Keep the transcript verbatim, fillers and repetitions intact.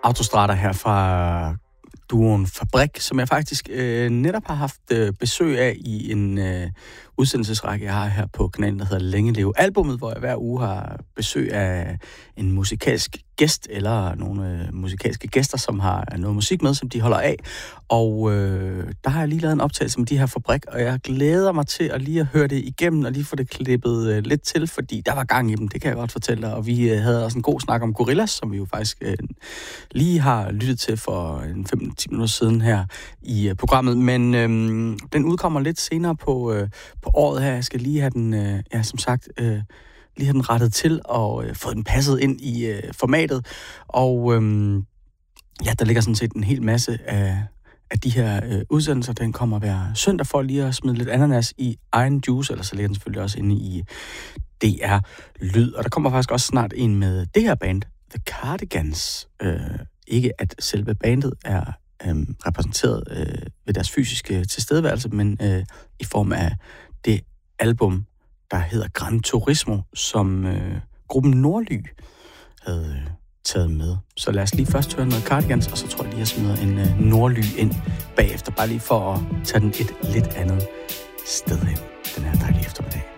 Autostrada her fra duoen Fabrik, som jeg faktisk øh, netop har haft øh, besøg af i en øh, udsendelsesrække, jeg har her på kanalen, der hedder Længe Leve Albummet, hvor jeg hver uge har besøg af en musikalsk gæst, eller nogle øh, musikalske gæster, som har noget musik med, som de holder af. Og øh, der har jeg lige lavet en optagelse med de her Fabrik, og jeg glæder mig til at lige at høre det igennem, og lige få det klippet øh, lidt til, fordi der var gang i dem, det kan jeg godt fortælle dig. Og vi øh, havde også en god snak om Gorillaz, som vi jo faktisk øh, lige har lyttet til for en femten til ti minutter siden her i øh, programmet. Men øh, den udkommer lidt senere på, øh, på året her. Jeg skal lige have den, øh, ja, som sagt... Øh, lige have den rettet til og øh, fået den passet ind i øh, formatet. Og øh, ja, der ligger sådan set en hel masse af, af de her øh, udsendelser. Den kommer hver søndag for lige at smide lidt ananas i egen juice, eller så ligger den selvfølgelig også inde i D R Lyd. Og der kommer faktisk også snart en med det her band, The Cardigans. Øh, ikke at selve bandet er øh, repræsenteret øh, ved deres fysiske tilstedeværelse, men øh, i form af det album, der hedder Gran Turismo, som øh, gruppen Nordly havde øh, taget med. Så lad os lige først høre noget Cardigans, og så tror jeg lige, jeg smider en øh, Nordly ind bagefter, bare lige for at tage den et lidt andet sted hen den her dejlige eftermiddag.